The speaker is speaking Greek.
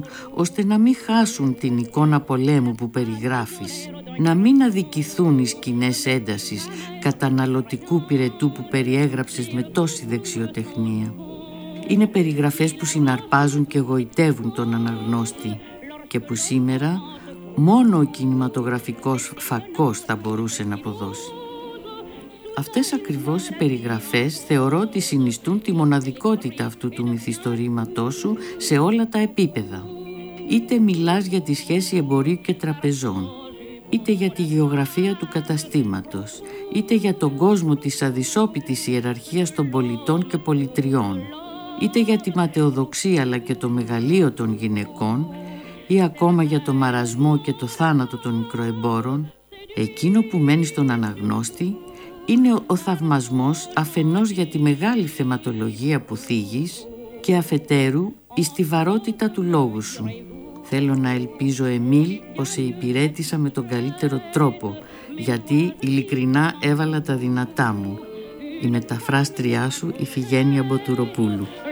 ώστε να μην χάσουν την εικόνα πολέμου που περιγράφεις, να μην αδικηθούν οι σκηνές έντασης καταναλωτικού πυρετού που περιέγραψες με τόση δεξιοτεχνία. Είναι περιγραφές που συναρπάζουν και γοητεύουν τον αναγνώστη και που σήμερα μόνο ο κινηματογραφικός φακός θα μπορούσε να αποδώσει. Αυτές ακριβώς οι περιγραφές θεωρώ ότι συνιστούν τη μοναδικότητα αυτού του μυθιστορήματός σου σε όλα τα επίπεδα. Είτε μιλάς για τη σχέση εμπορίου και τραπεζών, είτε για τη γεωγραφία του καταστήματος, είτε για τον κόσμο της αδυσόπιτης ιεραρχίας των πολιτών και πολιτριών, είτε για τη ματαιοδοξία αλλά και το μεγαλείο των γυναικών, ή ακόμα για το μαρασμό και το θάνατο των μικροεμπόρων, εκείνο που μένει στον αναγνώστη είναι ο θαυμασμός αφενός για τη μεγάλη θεματολογία που θίγεις και αφετέρου η στιβαρότητα του λόγου σου. Θέλω να ελπίζω, Εμίλ, πως σε υπηρέτησα με τον καλύτερο τρόπο, γιατί ειλικρινά έβαλα τα δυνατά μου. Η μεταφράστριά σου, Ιφηγένεια Μποτουροπούλου.